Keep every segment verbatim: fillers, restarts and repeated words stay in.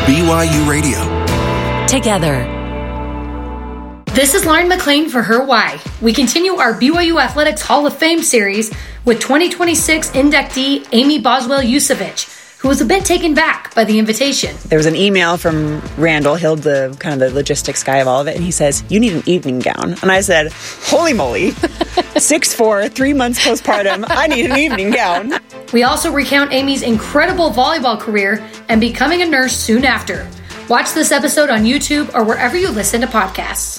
B Y U Radio. Together. This is Lauren McLean for Her Why. We continue our B Y U Athletics Hall of Fame series with twenty twenty-six inductee Amy Boswell-Yusevich, who was a bit taken back by the invitation. There was an email from Randall Hill, the kind of the logistics guy of all of it, and he says, "You need an evening gown." And I said, "Holy moly, six four, three months postpartum, I need an evening gown." We also recount Amy's incredible volleyball career and becoming a nurse soon after. Watch this episode on YouTube or wherever you listen to podcasts.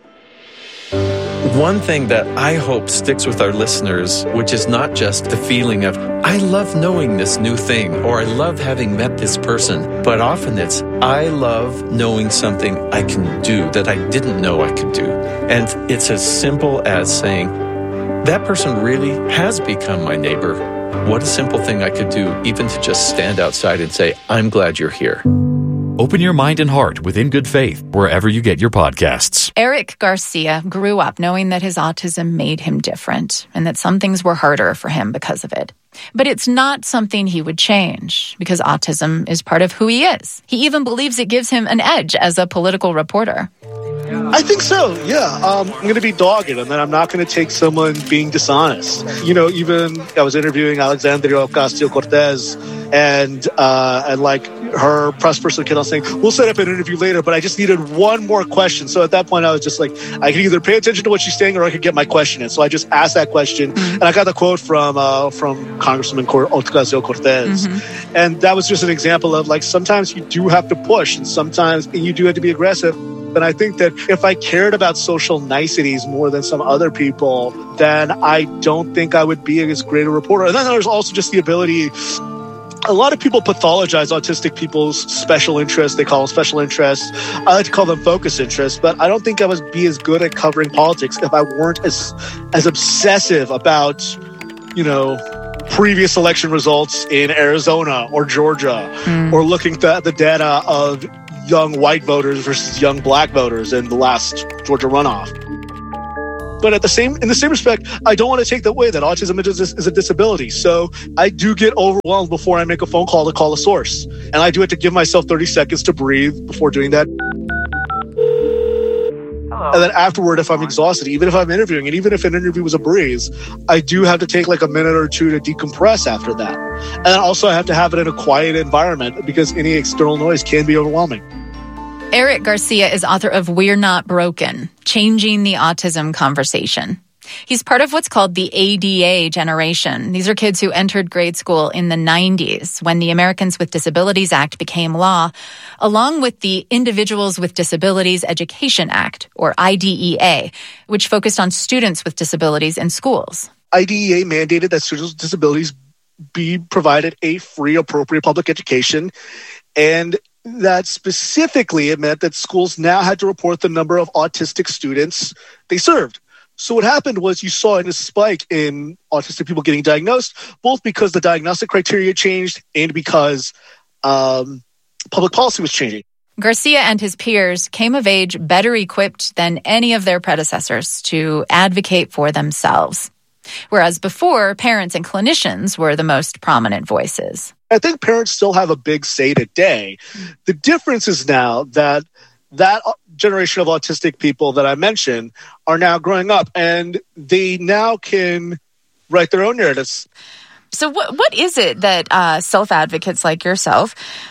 One thing that I hope sticks with our listeners, which is not just the feeling of, I love knowing this new thing, or I love having met this person, but often it's, I love knowing something I can do that I didn't know I could do. And it's as simple as saying, that person really has become my neighbor. What a simple thing I could do, even to just stand outside and say, I'm glad you're here. Open your mind and heart with In Good Faith, wherever you get your podcasts. Eric Garcia grew up knowing that his autism made him different and that some things were harder for him because of it. But it's not something he would change because autism is part of who he is. He even believes it gives him an edge as a political reporter. I think so, yeah. Um, I'm going to be dogged, and then I'm not going to take someone being dishonest. You know, even I was interviewing Alexandria Ocasio-Cortez, and uh, and like her press person kept on saying, we'll set up an interview later, but I just needed one more question. So at that point, I was just like, I can either pay attention to what she's saying or I could get my question in. So I just asked that question, mm-hmm. and I got the quote from uh, from Congresswoman Ocasio-Cortez. Mm-hmm. And that was just an example of, like, sometimes you do have to push, and sometimes you do have to be aggressive. And I think that if I cared about social niceties more than some other people, then I don't think I would be as great a reporter. And then there's also just the ability. A lot of people pathologize autistic people's special interests. They call them special interests. I like to call them focus interests. But I don't think I would be as good at covering politics if I weren't as as obsessive about, you know, previous election results in Arizona or Georgia, mm. or looking at the data of young white voters versus young black voters in the last Georgia runoff. But at the same, in the same respect, I don't want to take the way that autism is, is a disability. So I do get overwhelmed before I make a phone call to call a source. And I do have to give myself thirty seconds to breathe before doing that. Hello. And then afterward, if I'm exhausted, even if I'm interviewing, and even if an interview was a breeze, I do have to take like a minute or two to decompress after that. And then also I have to have it in a quiet environment because any external noise can be overwhelming. Eric Garcia is author of We're Not Broken, Changing the Autism Conversation. He's part of what's called the A D A generation. These are kids who entered grade school in the nineties when the Americans with Disabilities Act became law, along with the Individuals with Disabilities Education Act, or I D E A, which focused on students with disabilities in schools. I D E A mandated that students with disabilities be provided a free, appropriate public education, and that specifically it meant that schools now had to report the number of autistic students they served. So what happened was you saw a spike in autistic people getting diagnosed, both because the diagnostic criteria changed and because um, public policy was changing. Garcia and his peers came of age better equipped than any of their predecessors to advocate for themselves. Whereas before, parents and clinicians were the most prominent voices. I think parents still have a big say today. The difference is now that that generation of autistic people that I mentioned are now growing up and they now can write their own narratives. So what what is it that uh, self-advocates like yourself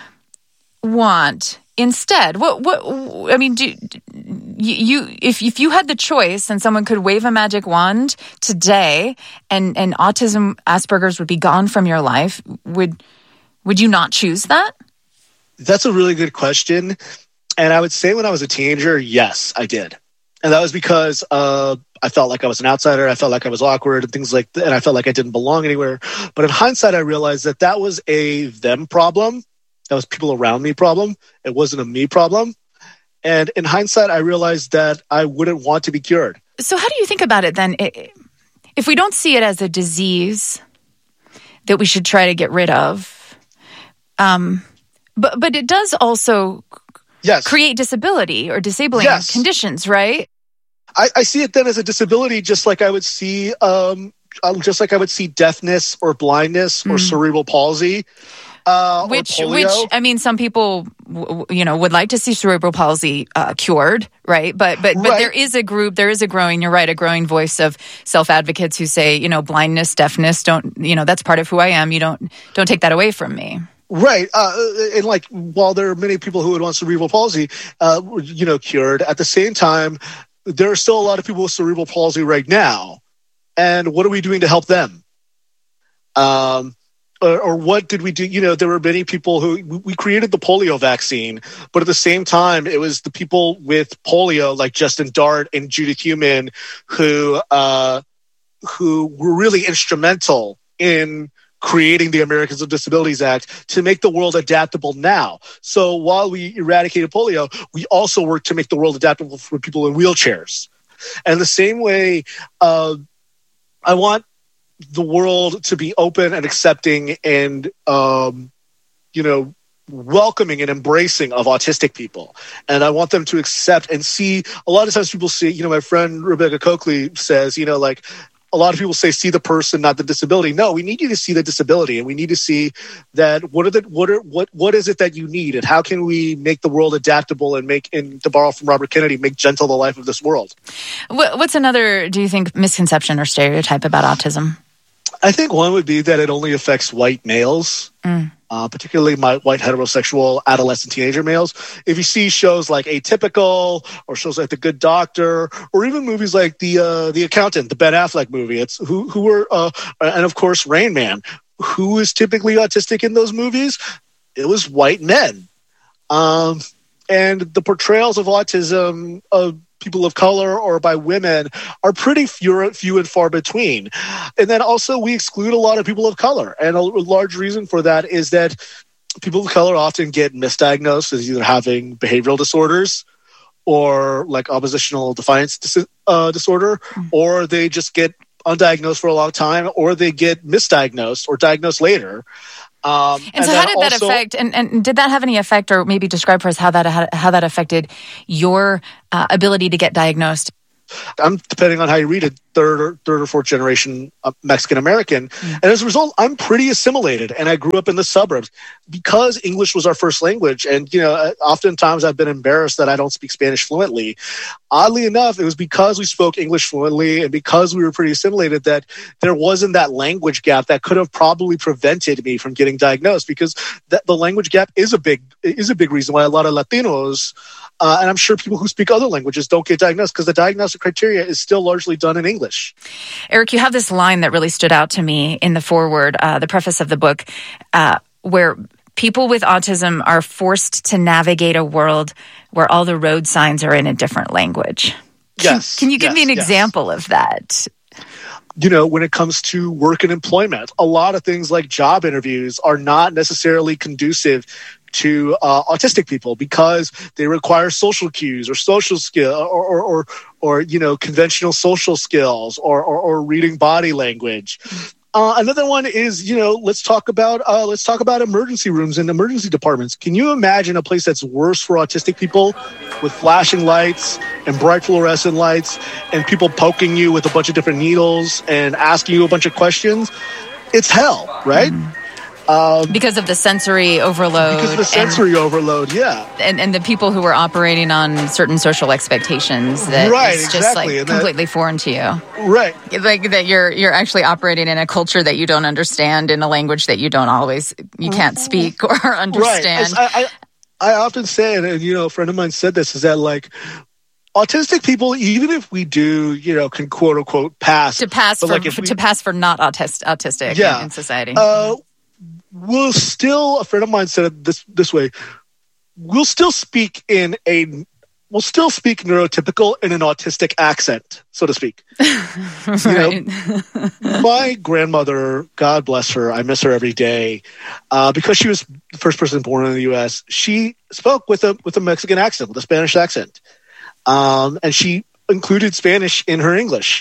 want instead? What what I mean, do you if if you had the choice and someone could wave a magic wand today and and autism, Asperger's would be gone from your life, would would you not choose that? That's a really good question. And I would say when I was a teenager, yes, I did. And that was because uh, I felt like I was an outsider. I felt like I was awkward and things like that. And I felt like I didn't belong anywhere. But in hindsight, I realized that that was a them problem. That was people around me problem. It wasn't a me problem. And in hindsight, I realized that I wouldn't want to be cured. So how do you think about it then? If we don't see it as a disease that we should try to get rid of, um, but but it does also yes. create disability or disabling yes. conditions, right? I, I see it then as a disability, just like I would see, um, just like I would see deafness or blindness mm. or cerebral palsy. Uh, which, which I mean, some people w- you know, would like to see cerebral palsy uh, cured, right? But but but Right. there is a group, there is a growing, you're right, a growing voice of self-advocates who say, you know, blindness, deafness, don't, you know, that's part of who I am. You don't don't take that away from me. Right. Uh, and like, while there are many people who would want cerebral palsy, uh, you know, cured, at the same time, there are still a lot of people with cerebral palsy right now. And what are we doing to help them? Um, or, or what did we do? You know, there were many people who, we created the polio vaccine, but at the same time, it was the people with polio, like Justin Dart and Judith Heumann, who, uh, who were really instrumental in creating the Americans with Disabilities Act to make the world adaptable now. So while we eradicated polio, we also worked to make the world adaptable for people in wheelchairs. And the same way, uh, I want the world to be open and accepting and, um, you know, welcoming and embracing of autistic people. And I want them to accept and see. A lot of times people see, you know, my friend Rebecca Coakley says, you know, like, a lot of people say, see the person, not the disability. No, we need you to see the disability, and we need to see that what are the what are what what is it that you need, and how can we make the world adaptable and make, and to borrow from Robert Kennedy, make gentle the life of this world. What's another, do you think, misconception or stereotype about autism? I think one would be that it only affects white males, mm. uh, particularly my white heterosexual adolescent teenager males. If you see shows like Atypical or shows like The Good Doctor, or even movies like the uh, the Accountant, the Ben Affleck movie, it's who who were uh, and of course Rain Man, who is typically autistic in those movies? It was white men, um, and the portrayals of autism of people of color or by women are pretty few, few and far between. And then also we exclude a lot of people of color. And a large reason for that is that people of color often get misdiagnosed as either having behavioral disorders or like oppositional defiance dis- uh, disorder, mm. or they just get undiagnosed for a long time, or they get misdiagnosed or diagnosed later. Um, and, and so how did that also affect, and, and did that have any effect, or maybe describe for us how that how, how that affected your uh, ability to get diagnosed? I'm, depending on how you read it, third or third or fourth generation uh, Mexican American. Mm. And as a result, I'm pretty assimilated. And I grew up in the suburbs because English was our first language. And, you know, oftentimes I've been embarrassed that I don't speak Spanish fluently. Oddly enough, it was because we spoke English fluently and because we were pretty assimilated that there wasn't that language gap that could have probably prevented me from getting diagnosed, because that, the language gap is a big is a big reason why a lot of Latinos Uh, and I'm sure people who speak other languages don't get diagnosed, because the diagnostic criteria is still largely done in English. Eric, you have this line that really stood out to me in the foreword, uh, the preface of the book, uh, where people with autism are forced to navigate a world where all the road signs are in a different language. Yes. Can, can you give yes, me an yes. example of that? You know, when it comes to work and employment, a lot of things like job interviews are not necessarily conducive to uh, autistic people because they require social cues or social skill or, or, or, or you know, conventional social skills or, or, or reading body language. Uh, another one is, you know, let's talk about uh, let's talk about emergency rooms and emergency departments. Can you imagine a place that's worse for autistic people, with flashing lights and bright fluorescent lights and people poking you with a bunch of different needles and asking you a bunch of questions? It's hell, right? Mm. Um, because of the sensory overload. Because of the sensory and, overload, yeah. And and the people who were operating on certain social expectations that right, is just exactly. like completely that, foreign to you. Right. Like that you're you're actually operating in a culture that you don't understand, in a language that you don't always, you can't speak or understand. Right. I, I, I often say, and you know, a friend of mine said this, is that like, autistic people, even if we do, you know, can quote unquote pass. To pass for, like we, we, to pass for not autist, autistic yeah, in, in society. Uh, We'll still, a friend of mine said it this this way, we'll still speak in a, we'll still speak neurotypical in an autistic accent, so to speak. Right. You know, my grandmother, God bless her, I miss her every day, uh, because she was the first person born in the U S, she spoke with a with a Mexican accent, with a Spanish accent. Um, and she included Spanish in her English.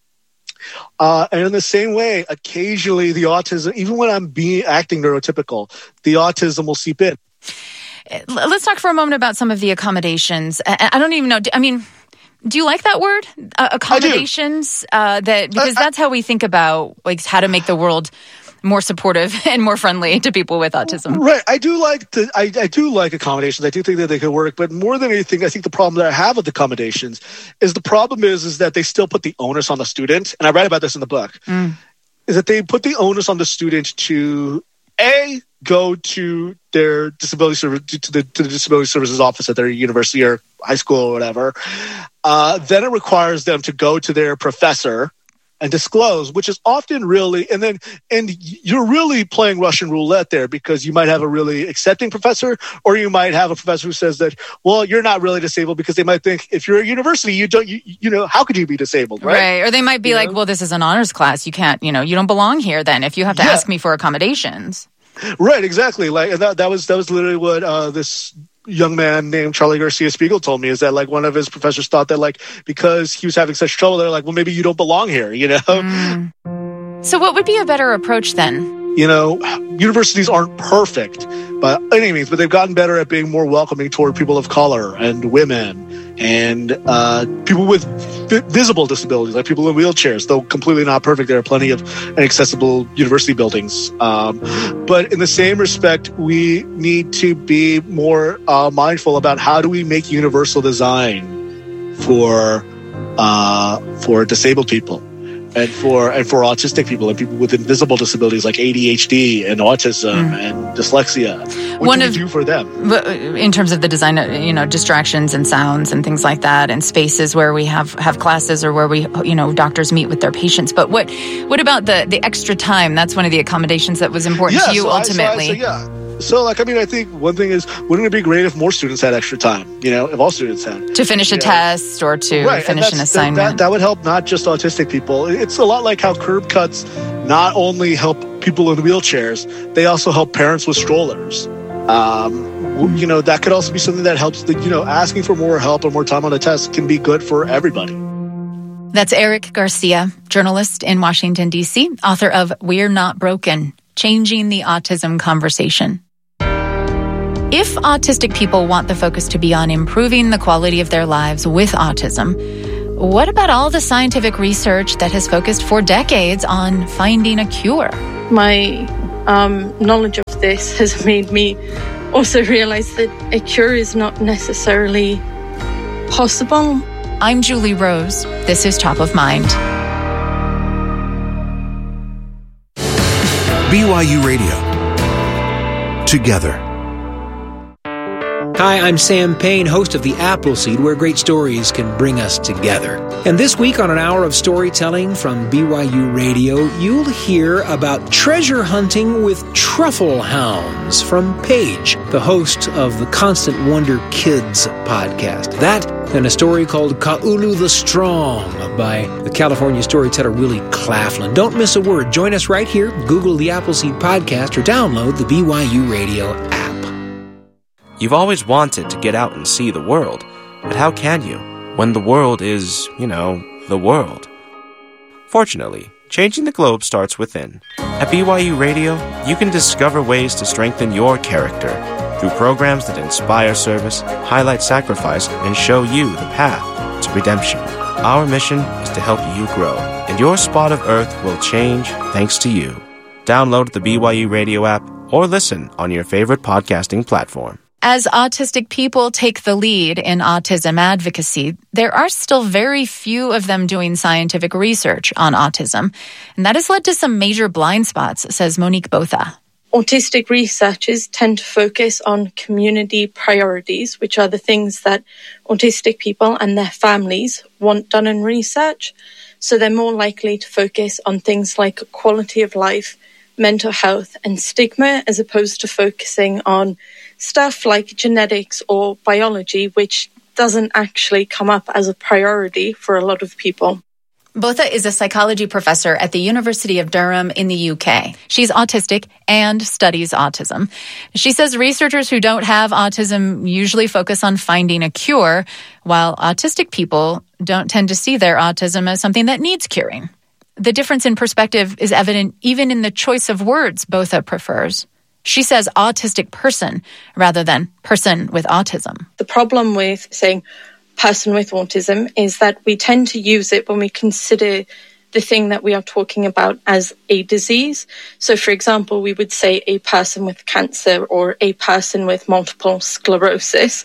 Uh, and in the same way, occasionally the autism, even when I'm being acting neurotypical, the autism will seep in. Let's talk for a moment about some of the accommodations. I, I don't even know. I mean, do you like that word? Uh, accommodations? Uh, that because I, I, that's how we think about like how to make the world more supportive and more friendly to people with autism. Right. I do like the, I, I do like accommodations. I do think that they could work. But more than anything, I think the problem that I have with accommodations is the problem is, is that they still put the onus on the student. And I write about this in the book. Mm. Is that they put the onus on the student to, A, go to their disability service, to the, to the disability services office at their university or high school or whatever. Uh, then it requires them to go to their professor and disclose, which is often really, and then, and you're really playing Russian roulette there, because you might have a really accepting professor, or you might have a professor who says that, well, you're not really disabled, because they might think if you're a university, you don't, you, you know, how could you be disabled, right? Right. Or they might be you like, know? well, this is an honors class. You can't, you know, you don't belong here then if you have to Yeah. ask me for accommodations. Right, exactly. Like, and that, that was, that was literally what uh, this young man named Charlie Garcia Spiegel told me, is that like one of his professors thought that like because he was having such trouble, they're like, well, maybe you don't belong here, you know? Mm. So what would be a better approach then? You know, universities aren't perfect by any means, but they've gotten better at being more welcoming toward people of color and women and uh, people with vi- visible disabilities, like people in wheelchairs. Though completely not perfect, there are plenty of inaccessible university buildings. Um, but in the same respect, we need to be more uh, mindful about how do we make universal design for uh, for disabled people. And for and for autistic people and people with invisible disabilities like A D H D and autism mm. and dyslexia, what One do of, we do for them? In terms of the design, you know, distractions and sounds and things like that, and spaces where we have, have classes or where we, you know, doctors meet with their patients. But what what about the, the extra time? That's one of the accommodations that was important yeah, to you so ultimately. I, so I, so yeah. So, like, I mean, I think one thing is, wouldn't it be great if more students had extra time? You know, if all students had to finish a know? test or to right. finish an assignment. That, that, that would help not just autistic people. It's a lot like how curb cuts not only help people in wheelchairs, they also help parents with strollers. Um, you know, that could also be something that helps. The, you know, asking for more help or more time on a test can be good for everybody. That's Eric Garcia, journalist in Washington, D C, author of We're Not Broken, Changing the Autism Conversation. If autistic people want the focus to be on improving the quality of their lives with autism, what about all the scientific research that has focused for decades on finding a cure? My um, knowledge of this has made me also realize that a cure is not necessarily possible. I'm Julie Rose. This is Top of Mind. B Y U Radio. Together. Hi, I'm Sam Payne, host of The Appleseed, where great stories can bring us together. And this week on an hour of storytelling from B Y U Radio, you'll hear about treasure hunting with truffle hounds from Paige, the host of the Constant Wonder Kids podcast. That and a story called Ka'ulu the Strong by the California storyteller Willie Claflin. Don't miss a word. Join us right here. Google The Appleseed podcast or download the B Y U Radio app. You've always wanted to get out and see the world, but how can you when the world is, you know, the world? Fortunately, changing the globe starts within. At B Y U Radio, you can discover ways to strengthen your character through programs that inspire service, highlight sacrifice, and show you the path to redemption. Our mission is to help you grow, and your spot of Earth will change thanks to you. Download the B Y U Radio app or listen on your favorite podcasting platform. As autistic people take the lead in autism advocacy, there are still very few of them doing scientific research on autism. And that has led to some major blind spots, says Monique Botha. Autistic researchers tend to focus on community priorities, which are the things that autistic people and their families want done in research. So they're more likely to focus on things like quality of life, mental health, and stigma, as opposed to focusing on stuff like genetics or biology, which doesn't actually come up as a priority for a lot of people. Botha is a psychology professor at the University of Durham in the U K. She's autistic and studies autism. She says researchers who don't have autism usually focus on finding a cure, while autistic people don't tend to see their autism as something that needs curing. The difference in perspective is evident even in the choice of words Botha prefers. She says autistic person rather than person with autism. The problem with saying person with autism is that we tend to use it when we consider the thing that we are talking about as a disease. So, for example, we would say a person with cancer or a person with multiple sclerosis.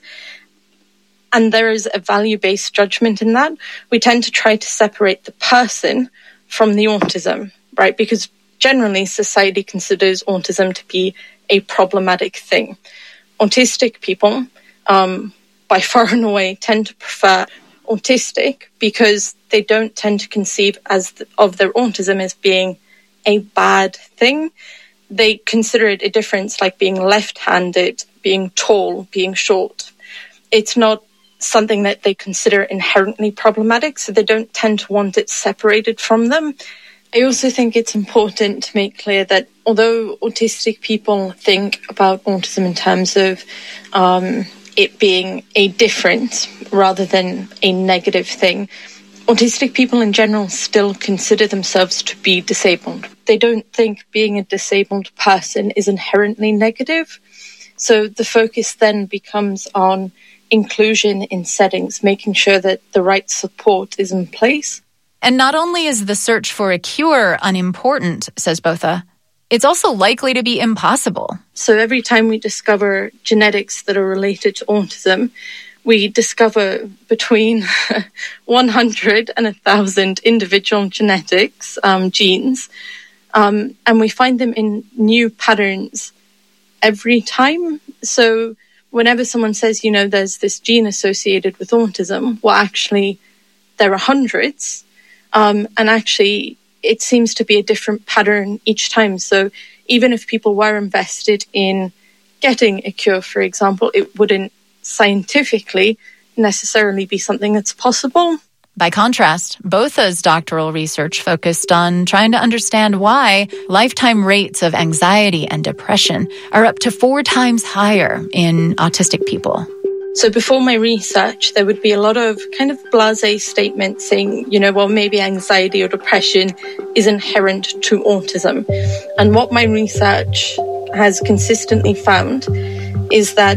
And there is a value-based judgment in that. We tend to try to separate the person from the autism, right? Because generally society considers autism to be a problematic thing. Autistic people, um, by far and away, tend to prefer autistic because they don't tend to conceive as the, of their autism as being a bad thing. They consider it a difference like being left-handed, being tall, being short. It's not something that they consider inherently problematic, so they don't tend to want it separated from them. I also think it's important to make clear that although autistic people think about autism in terms of um, it being a difference rather than a negative thing, autistic people in general still consider themselves to be disabled. They don't think being a disabled person is inherently negative. So the focus then becomes on inclusion in settings, making sure that the right support is in place. And not only is the search for a cure unimportant, says Botha, it's also likely to be impossible. So every time we discover genetics that are related to autism, we discover between one hundred and one thousand individual genetics, um, genes, um, and we find them in new patterns every time. So whenever someone says, you know, there's this gene associated with autism, well, actually, there are hundreds. Um, and actually, it seems to be a different pattern each time. So even if people were invested in getting a cure, for example, it wouldn't scientifically necessarily be something that's possible. By contrast, Botha's doctoral research focused on trying to understand why lifetime rates of anxiety and depression are up to four times higher in autistic people. So before my research, there would be a lot of kind of blasé statements saying, you know, well, maybe anxiety or depression is inherent to autism. And what my research has consistently found is that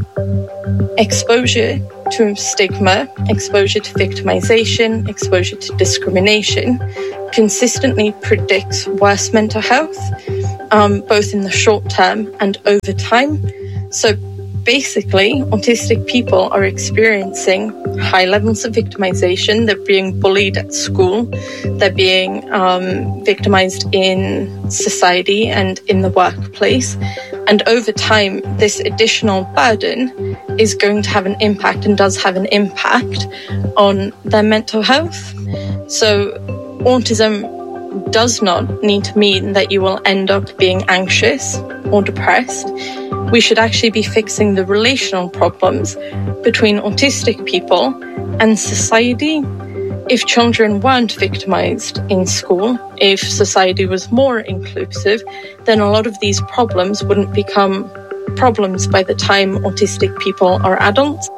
exposure to stigma, exposure to victimization, exposure to discrimination consistently predicts worse mental health, um, both in the short term and over time. So basically, autistic people are experiencing high levels of victimization. They're being bullied at school. They're being um, victimized in society and in the workplace. And over time, this additional burden is going to have an impact and does have an impact on their mental health. So autism does not need to mean that you will end up being anxious or depressed. We should actually be fixing the relational problems between autistic people and society. If children weren't victimized in school, if society was more inclusive, then a lot of these problems wouldn't become problems by the time autistic people are adults.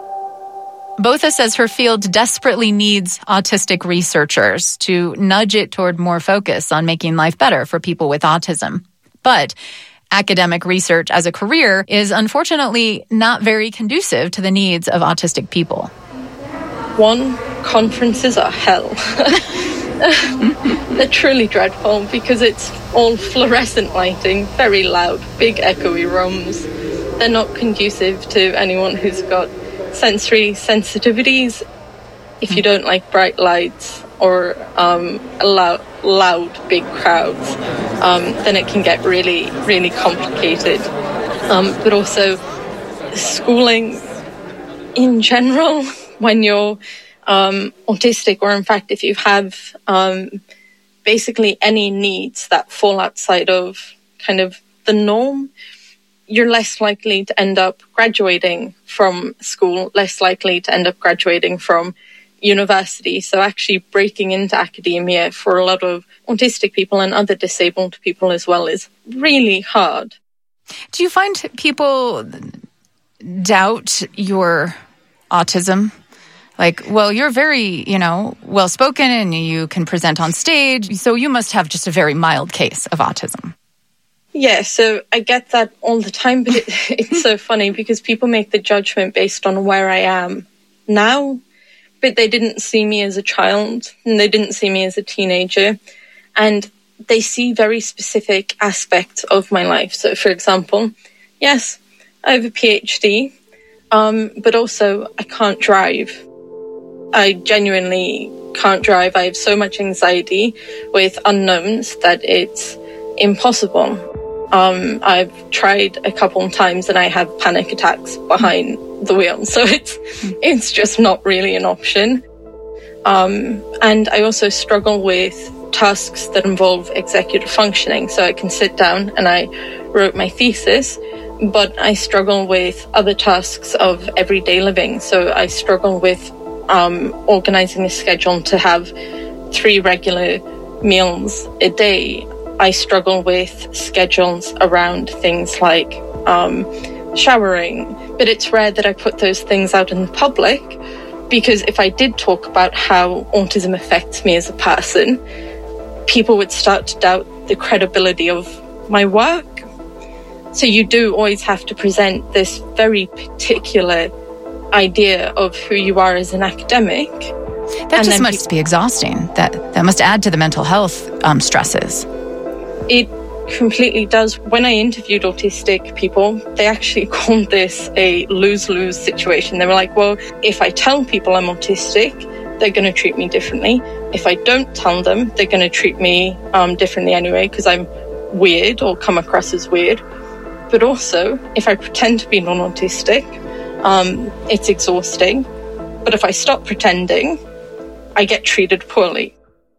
Botha says her field desperately needs autistic researchers to nudge it toward more focus on making life better for people with autism. But academic research as a career is unfortunately not very conducive to the needs of autistic people. One, conferences are hell. They're truly dreadful because it's all fluorescent lighting, very loud, big echoey rooms. They're not conducive to anyone who's got sensory sensitivities. If you don't like bright lights or um, loud, loud, big crowds, um, then it can get really, really complicated. Um, but also, schooling in general, when you're um, autistic, or in fact, if you have um, basically any needs that fall outside of kind of the norm, you're less likely to end up graduating from school, less likely to end up graduating from university. So actually breaking into academia for a lot of autistic people and other disabled people as well is really hard. Do you find people doubt your autism? Like, well, you're very, you know, well-spoken and you can present on stage, so you must have just a very mild case of autism. Yeah, so I get that all the time, but it, it's so funny because people make the judgment based on where I am now, but they didn't see me as a child and they didn't see me as a teenager. and they see very specific aspects of my life. So, for example, yes, I have a PhD, um, but also I can't drive. I genuinely can't drive. I have so much anxiety with unknowns that it's impossible. Um, I've tried a couple of times and I have panic attacks behind the wheel. So it's it's just not really an option. Um, and I also struggle with tasks that involve executive functioning. So I can sit down and I wrote my thesis, but I struggle with other tasks of everyday living. So I struggle with um, organizing a schedule to have three regular meals a day. I struggle with schedules around things like um, showering, but it's rare that I put those things out in the public, because if I did talk about how autism affects me as a person, people would start to doubt the credibility of my work. So you do always have to present this very particular idea of who you are as an academic. That just must people- be exhausting. That, that must add to the mental health um, stresses. It completely does. When I interviewed autistic people, they actually called this a lose-lose situation. They were like, well, if I tell people I'm autistic, they're going to treat me differently. If I don't tell them, they're going to treat me um, differently anyway, because I'm weird or come across as weird. But also, if I pretend to be non-autistic, um, it's exhausting. But if I stop pretending, I get treated poorly.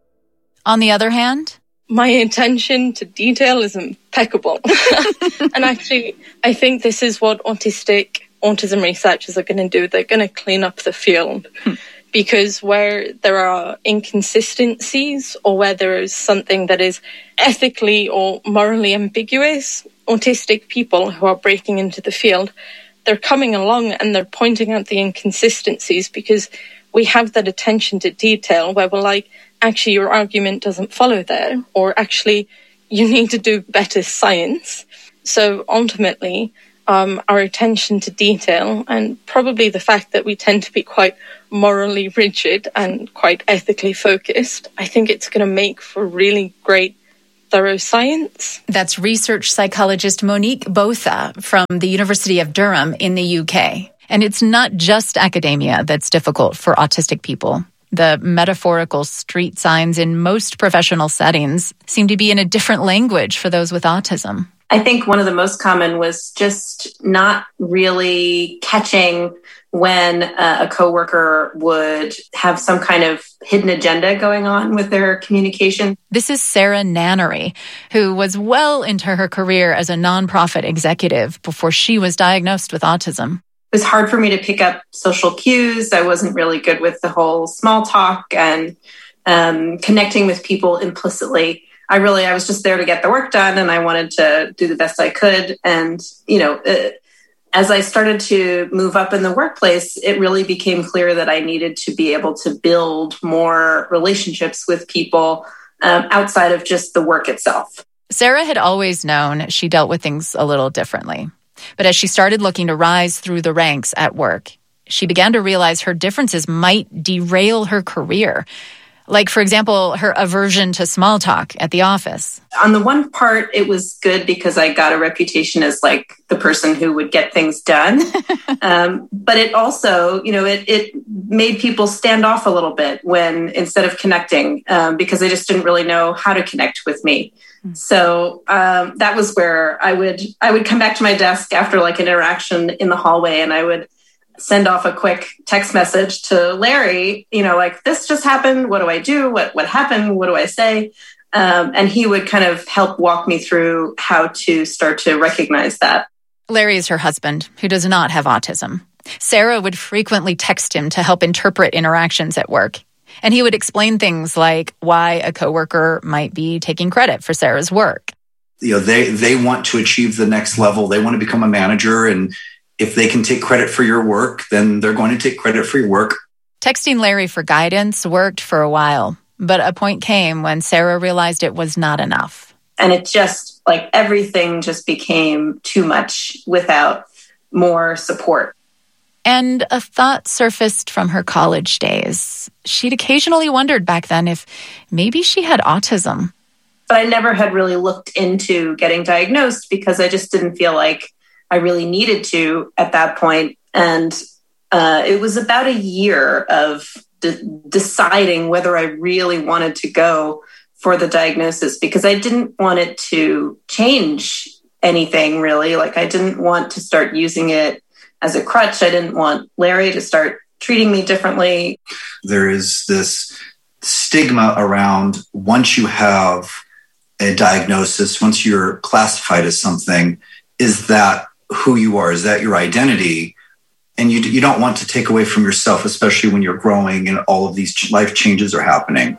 On the other hand, my attention to detail is impeccable. And actually, I think this is what autistic autism researchers are going to do. They're going to clean up the field. Hmm. Because where there are inconsistencies or where there is something that is ethically or morally ambiguous, autistic people who are breaking into the field, they're coming along and they're pointing out the inconsistencies, because we have that attention to detail where we're like, actually, your argument doesn't follow there, or actually, you need to do better science. So ultimately, um, our attention to detail, and probably the fact that we tend to be quite morally rigid and quite ethically focused, I think it's going to make for really great, thorough science. That's research psychologist Monique Botha from the University of Durham in the U K. And it's not just academia that's difficult for autistic people. The metaphorical street signs in most professional settings seem to be in a different language for those with autism. I think one of the most common was just not really catching when uh, a coworker would have some kind of hidden agenda going on with their communication. This is Sarah Nannery, who was well into her career as a nonprofit executive before she was diagnosed with autism. It was hard for me to pick up social cues. I wasn't really good with the whole small talk and um, connecting with people implicitly. I really, I was just there to get the work done, and I wanted to do the best I could. And, you know, uh, as I started to move up in the workplace, it really became clear that I needed to be able to build more relationships with people um, outside of just the work itself. Sarah had always known she dealt with things a little differently. But as she started looking to rise through the ranks at work, she began to realize her differences might derail her career. Like, for example, her aversion to small talk at the office. On the one part, it was good because I got a reputation as like the person who would get things done. um, but it also, you know, it, it made people stand off a little bit when instead of connecting um, because they just didn't really know how to connect with me. Mm. So um, that was where I would I would come back to my desk after like an interaction in the hallway, and I would send off a quick text message to Larry, you know, like, this just happened. What do I do? What what happened? What do I say? Um, and he would kind of help walk me through how to start to recognize that. Larry is her husband, who does not have autism. Sarah would frequently text him to help interpret interactions at work. And he would explain things like why a coworker might be taking credit for Sarah's work. You know, they, they want to achieve the next level. They want to become a manager, and if they can take credit for your work, then they're going to take credit for your work. Texting Larry for guidance worked for a while, but a point came when Sarah realized it was not enough. And it just, like, everything just became too much without more support. And a thought surfaced from her college days. She'd occasionally wondered back then if maybe she had autism. but I never had really looked into getting diagnosed because I just didn't feel like I really needed to at that point. And uh, it was about a year of de- deciding whether I really wanted to go for the diagnosis, because I didn't want it to change anything really. Like I didn't want to start using it as a crutch. I didn't want Larry to start treating me differently. There is this stigma around once you have a diagnosis, once you're classified as something, is that who you are? Is that your identity? And you, you don't want to take away from yourself, especially when you're growing and all of these life changes are happening.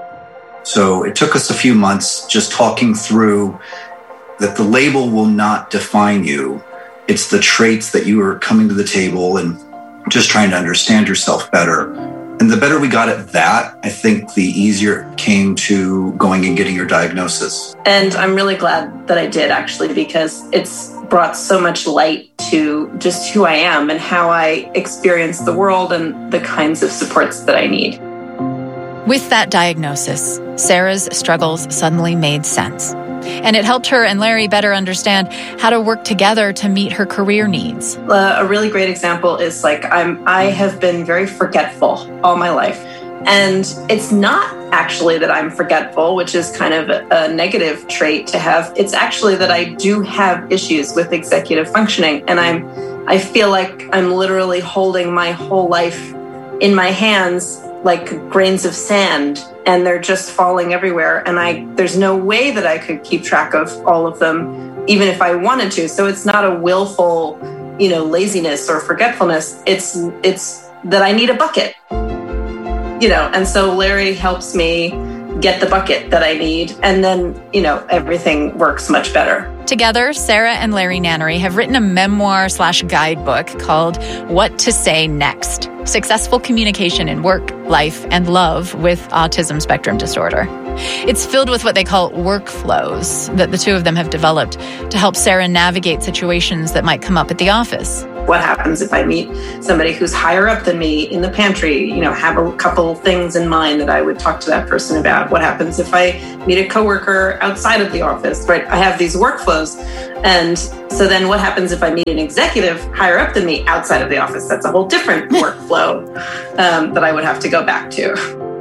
So it took us a few months just talking through that the label will not define you. It's the traits that you are coming to the table and just trying to understand yourself better. And the better we got at that, I think the easier it came to going and getting your diagnosis. And I'm really glad that I did, actually, because it's brought so much light to just who I am and how I experience the world and the kinds of supports that I need. With that diagnosis, Sarah's struggles suddenly made sense. And it helped her and Larry better understand how to work together to meet her career needs. Uh, a really great example is like I'm, I have been very forgetful all my life. And it's not actually that I'm forgetful, which is kind of a, a negative trait to have. It's actually that I do have issues with executive functioning. And I'm, I feel like I'm literally holding my whole life in my hands like grains of sand, and they're just falling everywhere. And I, there's no way that I could keep track of all of them, even if I wanted to. So it's not a willful, you know, laziness or forgetfulness. It's, it's that I need a bucket, you know? And so Larry helps me get the bucket that I need. And then, you know, everything works much better. Together, Sarah and Larry Nannery have written a memoir slash guidebook called What to Say Next: Successful Communication in Work, Life, and Love with Autism Spectrum Disorder. It's filled with what they call workflows that the two of them have developed to help Sarah navigate situations that might come up at the office. What happens if I meet somebody who's higher up than me in the pantry? You know, have a couple things in mind that I would talk to that person about. What happens if I meet a coworker outside of the office, right? I have these workflows. And so then what happens if I meet an executive higher up than me outside of the office? That's a whole different workflow um, that I would have to go back to.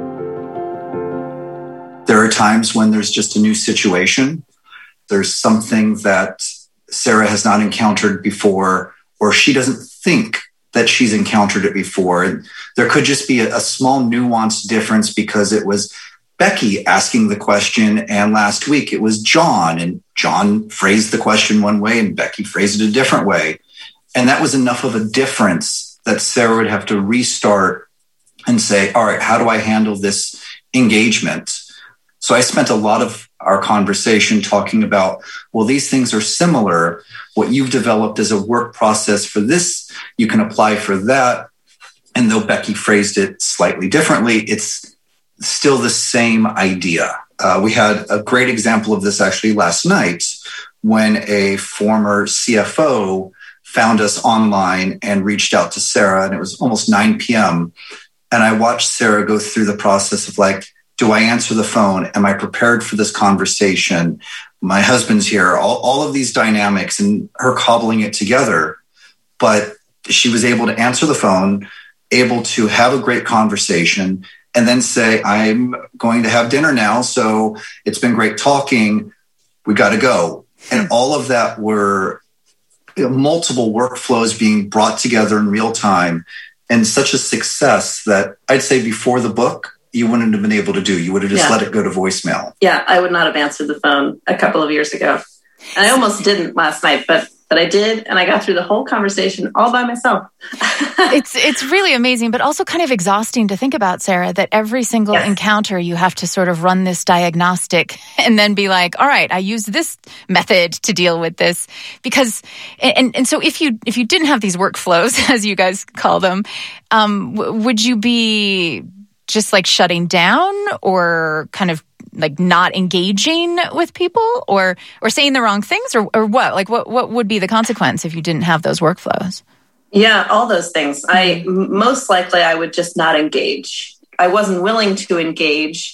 There are times when there's just a new situation. There's something that Sarah has not encountered before, or she doesn't think that she's encountered it before. And there could just be a, a small nuanced difference because it was Becky asking the question, and last week it was John, and John phrased the question one way and Becky phrased it a different way. And that was enough of a difference that Sarah would have to restart and say, all right, how do I handle this engagement? So I spent a lot of our conversation talking about, well, these things are similar. What you've developed as a work process for this, you can apply for that. And though Becky phrased it slightly differently, it's still the same idea. Uh, we had a great example of this actually last night when a former C F O found us online and reached out to Sarah, and it was almost nine p.m. And I watched Sarah go through the process of like, do I answer the phone? Am I prepared for this conversation? My husband's here, all, all of these dynamics and her cobbling it together. But she was able to answer the phone, able to have a great conversation, and then say, I'm going to have dinner now. So it's been great talking. We got to go. And all of that were you know, multiple workflows being brought together in real time, and such a success that I'd say before the book, you wouldn't have been able to do. You would have just yeah. let it go to voicemail. Yeah, I would not have answered the phone a couple of years ago. And I almost didn't last night, but but I did, and I got through the whole conversation all by myself. It's it's really amazing, but also kind of exhausting to think about, Sarah, that every single yes. encounter you have to sort of run this diagnostic and then be like, all right, I use this method to deal with this. Because, and, and so if you if you didn't have these workflows, as you guys call them, um, w- would you be just like shutting down or kind of like not engaging with people or or saying the wrong things or, or what? Like what, what would be the consequence if you didn't have those workflows? Yeah, all those things. I most likely I would just not engage. I wasn't willing to engage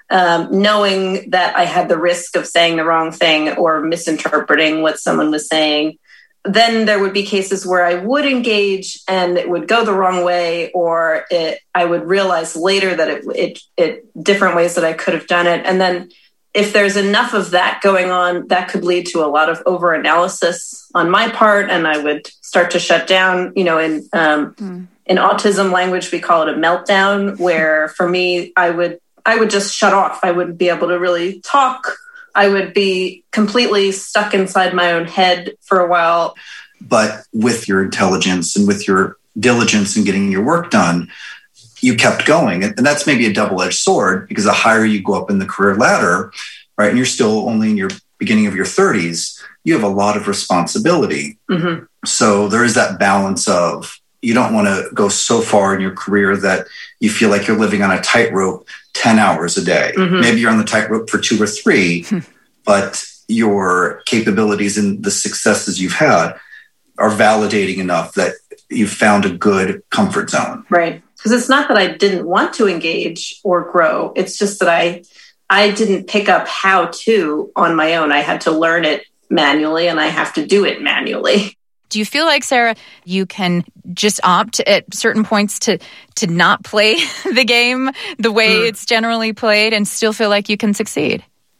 um, knowing that I had the risk of saying the wrong thing or misinterpreting what someone was saying. Then there would be cases where I would engage and it would go the wrong way, or it, I would realize later that it, it, it different ways that I could have done it. And then if there's enough of that going on, that could lead to a lot of over-analysis on my part, and I would start to shut down. You know, in um, mm. in autism language, we call it a meltdown, where for me, I would I would just shut off. I wouldn't be able to really talk. I would be completely stuck inside my own head for a while. But with your intelligence and with your diligence in getting your work done, you kept going. And that's maybe a double-edged sword, because the higher you go up in the career ladder, right, and you're still only in your beginning of your thirties, you have a lot of responsibility. Mm-hmm. So there is that balance of, you don't want to go so far in your career that you feel like you're living on a tightrope ten hours a day. Mm-hmm. Maybe you're on the tightrope for two or three, but your capabilities and the successes you've had are validating enough that you've found a good comfort zone. Right. Because it's not that I didn't want to engage or grow. It's just that I I didn't pick up how to on my own. I had to learn it manually, and I have to do it manually. Do you feel like, Sarah, you can just opt at certain points to to not play the game the way mm. it's generally played and still feel like you can succeed?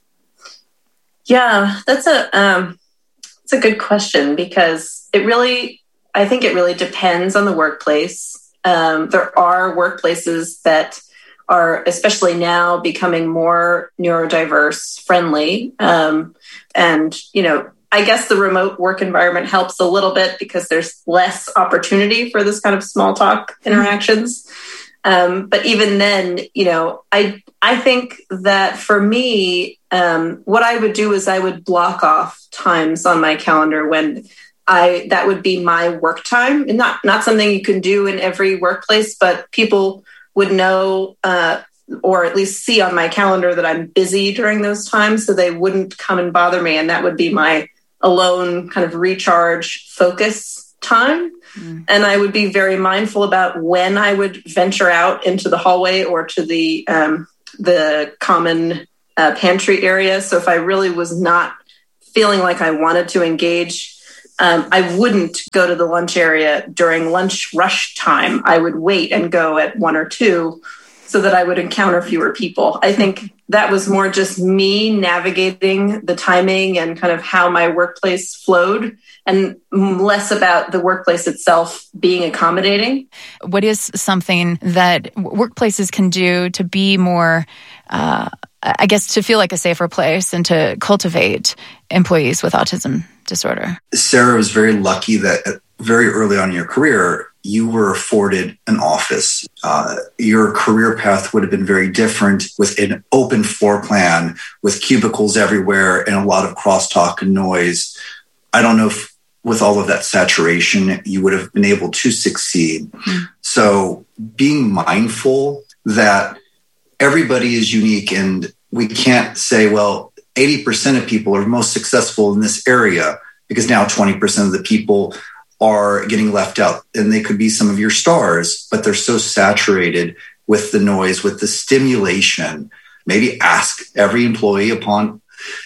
Yeah, that's a um, it's a good question, because it really, I think it really depends on the workplace. Um, there are workplaces that are, especially now, becoming more neurodiverse friendly. Um, and, you know, I guess the remote work environment helps a little bit because there's less opportunity for this kind of small talk interactions. Um, but even then, you know, I, I think that for me, um, what I would do is I would block off times on my calendar when I, that would be my work time, and not, not something you can do in every workplace, but people would know, uh, or at least see on my calendar that I'm busy during those times, so they wouldn't come and bother me. And that would be my alone kind of recharge focus time. Mm. And I would be very mindful about when I would venture out into the hallway or to the, um, the common uh, pantry area. So if I really was not feeling like I wanted to engage, Um, I wouldn't go to the lunch area during lunch rush time. I would wait and go at one or two so that I would encounter fewer people. I think that was more just me navigating the timing and kind of how my workplace flowed, and less about the workplace itself being accommodating. What is something that workplaces can do to be more, uh, I guess, to feel like a safer place and to cultivate employees with autism disorder? Sarah was very lucky that very early on in your career, you were afforded an office. Uh, your career path would have been very different with an open floor plan, with cubicles everywhere and a lot of crosstalk and noise. I don't know if with all of that saturation, you would have been able to succeed. Mm-hmm. So being mindful that everybody is unique, and we can't say, well, eighty percent of people are most successful in this area, because now twenty percent of the people are getting left out, and they could be some of your stars, but they're so saturated with the noise, with the stimulation. Maybe ask every employee upon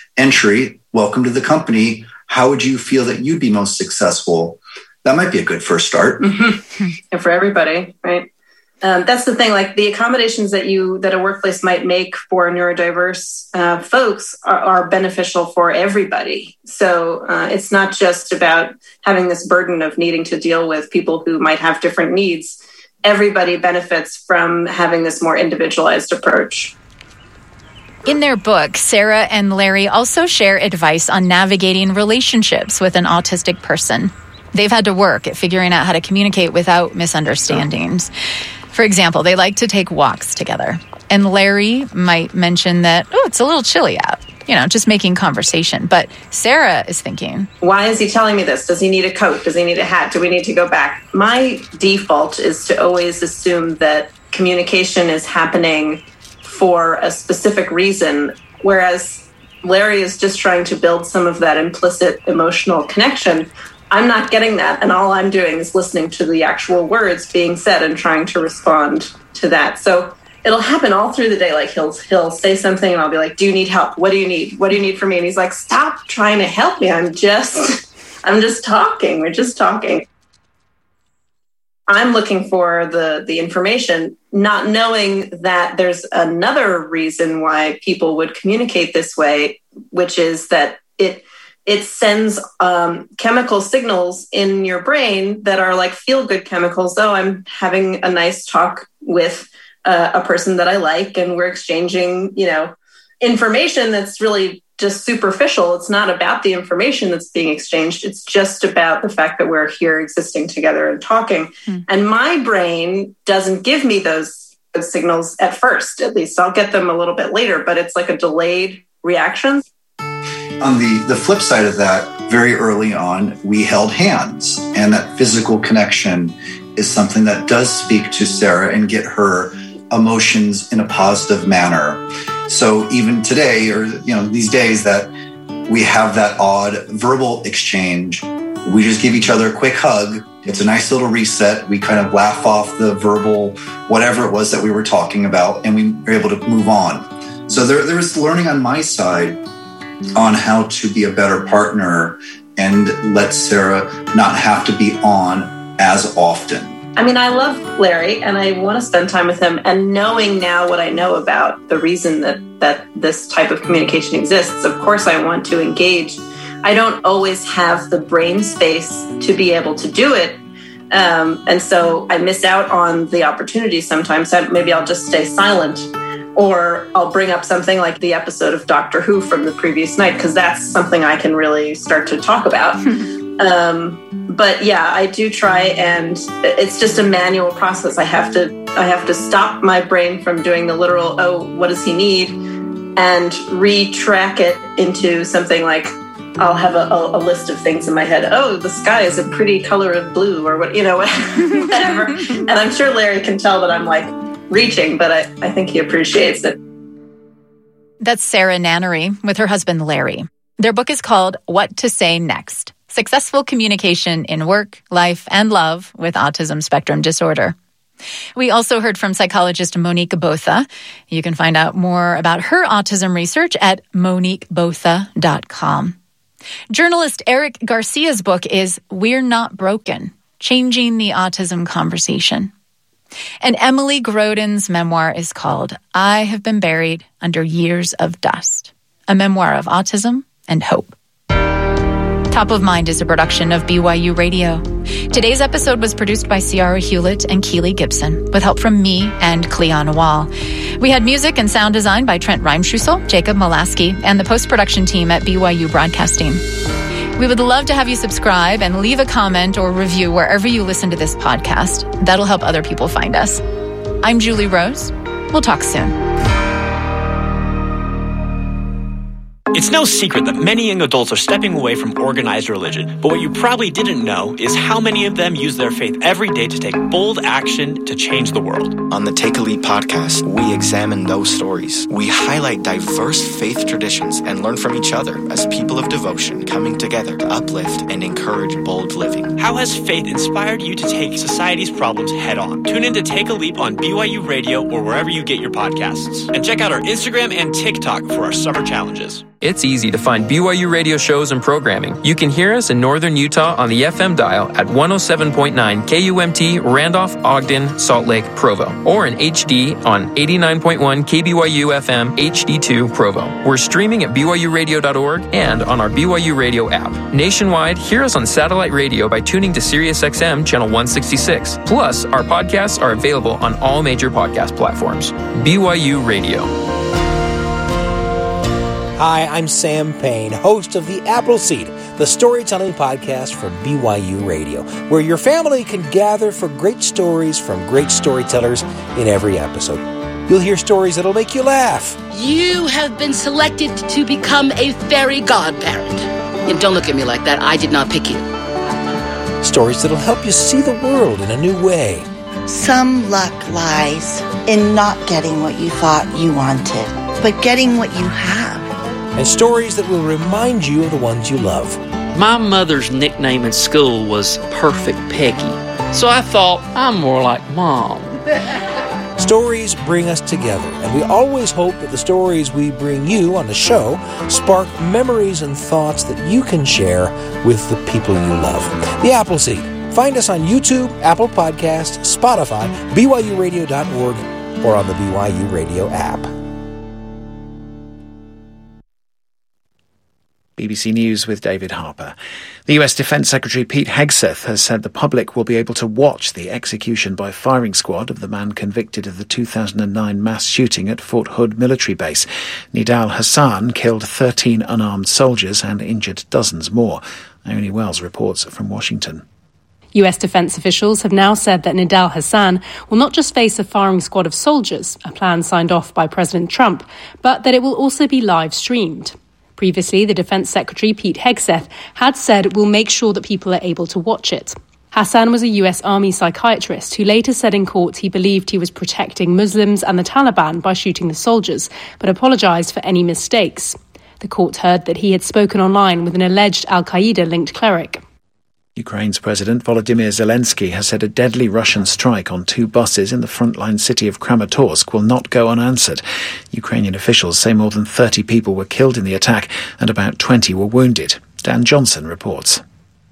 entry, welcome to the company, how would you feel that you'd be most successful? That might be a good first start. Mm-hmm. And for everybody, right? Um, that's the thing, like the accommodations that you, that a workplace might make for neurodiverse uh, folks are, are beneficial for everybody. So uh, it's not just about having this burden of needing to deal with people who might have different needs. Everybody benefits from having this more individualized approach. In their book, Sarah and Larry also share advice on navigating relationships with an autistic person. They've had to work at figuring out how to communicate without misunderstandings. For example, they like to take walks together. And Larry might mention that, oh, it's a little chilly out, you know, just making conversation. But Sarah is thinking, why is he telling me this? Does he need a coat? Does he need a hat? Do we need to go back? My default is to always assume that communication is happening for a specific reason, whereas Larry is just trying to build some of that implicit emotional connection. I'm not getting that, and all I'm doing is listening to the actual words being said and trying to respond to that. So it'll happen all through the day. Like he'll he'll say something and I'll be like, do you need help? What do you need? What do you need from me? And he's like, stop trying to help me. I'm just, I'm just talking. We're just talking. I'm looking for the, the information, not knowing that there's another reason why people would communicate this way, which is that it it sends um, chemical signals in your brain that are like feel-good chemicals. Oh, I'm having a nice talk with uh, a person that I like, and we're exchanging, you know, information that's really just superficial. It's not about the information that's being exchanged. It's just about the fact that we're here existing together and talking. Mm. And my brain doesn't give me those, those signals at first, at least. I'll get them a little bit later, but it's like a delayed reaction. On the, the flip side of that, very early on, we held hands. And that physical connection is something that does speak to Sarah and get her emotions in a positive manner. So even today, or you know, these days that we have that odd verbal exchange, we just give each other a quick hug. It's a nice little reset. We kind of laugh off the verbal, whatever it was that we were talking about, and we were able to move on. So there, there was learning on my side on how to be a better partner and let Sarah not have to be on as often. I mean, I love Larry and I want to spend time with him, and knowing now what I know about the reason that, that this type of communication exists, of course I want to engage. I don't always have the brain space to be able to do it. Um, and so I miss out on the opportunity sometimes. Maybe I'll just stay silent, or I'll bring up something like the episode of Doctor Who from the previous night, because that's something I can really start to talk about. um, But yeah, I do try, and it's just a manual process. I have to, I have to stop my brain from doing the literal, oh, what does he need? And retrack it into something like, I'll have a, a, a list of things in my head. Oh, the sky is a pretty color of blue, or what, you know, whatever. And I'm sure Larry can tell that I'm like reaching, but I, I think he appreciates it. That's Sarah Nannery with her husband, Larry. Their book is called What to Say Next: Successful Communication in Work, Life, and Love with Autism Spectrum Disorder. We also heard from psychologist Monique Botha. You can find out more about her autism research at monique botha dot com. Journalist Eric Garcia's book is We're Not Broken: Changing the Autism Conversation. And Emily Grodin's memoir is called I Have Been Buried Under Years of Dust, a memoir of autism and hope. Top of Mind is a production of B Y U Radio. Today's episode was produced by Ciara Hewlett and Keely Gibson, with help from me and Cleona Wall. We had music and sound design by Trent Reimschussel, Jacob Molaski, and the post-production team at B Y U Broadcasting. We would love to have you subscribe and leave a comment or review wherever you listen to this podcast. That'll help other people find us. I'm Julie Rose. We'll talk soon. It's no secret that many young adults are stepping away from organized religion, but what you probably didn't know is how many of them use their faith every day to take bold action to change the world. On the Take a Leap podcast, we examine those stories. We highlight diverse faith traditions and learn from each other as people of devotion coming together to uplift and encourage bold living. How has faith inspired you to take society's problems head on? Tune in to Take a Leap on B Y U Radio or wherever you get your podcasts. And check out our Instagram and TikTok for our summer challenges. It's easy to find B Y U radio shows and programming. You can hear us in northern Utah on the F M dial at one oh seven point nine K U M T, Randolph, Ogden, Salt Lake, Provo, or in H D on eighty-nine point one K B Y U F M H D two Provo. We're streaming at B Y U radio dot org and on our B Y U Radio app. Nationwide, hear us on satellite radio by tuning to Sirius X M channel one sixty-six. Plus, our podcasts are available on all major podcast platforms. B Y U Radio. Hi, I'm Sam Payne, host of The Appleseed, the storytelling podcast for B Y U Radio, where your family can gather for great stories from great storytellers in every episode. You'll hear stories that'll make you laugh. You have been selected to become a fairy godparent. And don't look at me like that. I did not pick you. Stories that'll help you see the world in a new way. Some luck lies in not getting what you thought you wanted, but getting what you have. And stories that will remind you of the ones you love. My mother's nickname in school was Perfect Peggy, so I thought I'm more like Mom. Stories bring us together, and we always hope that the stories we bring you on the show spark memories and thoughts that you can share with the people you love. The Appleseed. Find us on YouTube, Apple Podcasts, Spotify, B Y U radio dot org, or on the B Y U Radio app. B B C News with David Harper. The U S Defence Secretary Pete Hegseth has said the public will be able to watch the execution by firing squad of the man convicted of the two thousand nine mass shooting at Fort Hood military base. Nidal Hassan killed thirteen unarmed soldiers and injured dozens more. Naomi Wells reports from Washington. U S defence officials have now said that Nidal Hassan will not just face a firing squad of soldiers, a plan signed off by President Trump, but that it will also be live-streamed. Previously, the Defence Secretary Pete Hegseth had said we'll make sure that people are able to watch it. Hassan was a U S Army psychiatrist who later said in court he believed he was protecting Muslims and the Taliban by shooting the soldiers, but apologised for any mistakes. The court heard that he had spoken online with an alleged al-Qaeda-linked cleric. Ukraine's President Volodymyr Zelensky has said a deadly Russian strike on two buses in the frontline city of Kramatorsk will not go unanswered. Ukrainian officials say more than thirty people were killed in the attack and about twenty were wounded. Dan Johnson reports.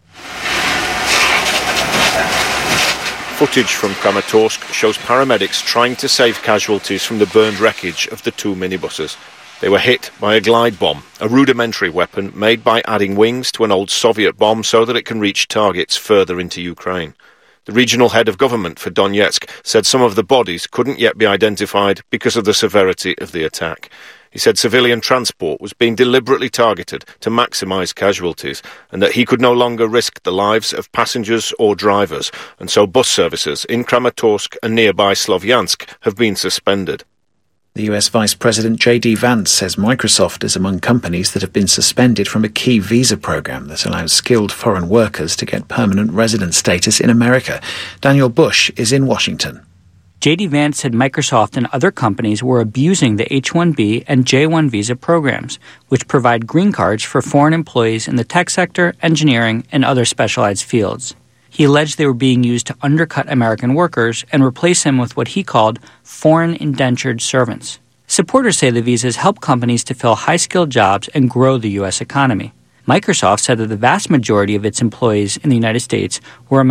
Footage from Kramatorsk shows paramedics trying to save casualties from the burned wreckage of the two minibuses. They were hit by a glide bomb, a rudimentary weapon made by adding wings to an old Soviet bomb so that it can reach targets further into Ukraine. The regional head of government for Donetsk said some of the bodies couldn't yet be identified because of the severity of the attack. He said civilian transport was being deliberately targeted to maximise casualties and that he could no longer risk the lives of passengers or drivers, and so bus services in Kramatorsk and nearby Slovyansk have been suspended. The U S Vice President J D Vance says Microsoft is among companies that have been suspended from a key visa program that allows skilled foreign workers to get permanent resident status in America. Daniel Bush is in Washington. J D Vance said Microsoft and other companies were abusing the H one B and J one visa programs, which provide green cards for foreign employees in the tech sector, engineering, and other specialized fields. He alleged they were being used to undercut American workers and replace them with what he called foreign indentured servants. Supporters say the visas help companies to fill high-skilled jobs and grow the U S economy. Microsoft said that the vast majority of its employees in the United States were